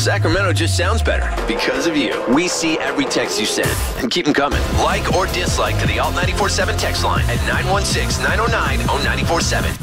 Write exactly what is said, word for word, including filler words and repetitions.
Sacramento just sounds better because of you. We see every text you send and keep them coming. Like or dislike to the Alt nine four seven text line at nine one six, nine oh nine, oh nine four seven.